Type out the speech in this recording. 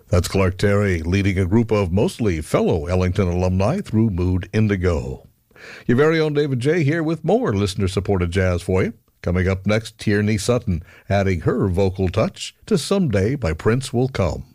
That's Clark Terry leading a group of mostly fellow Ellington alumni through Mood Indigo. Your very own David J. here with more listener-supported jazz for you. Coming up next, Tierney Sutton adding her vocal touch to Someday by Prince Will Come.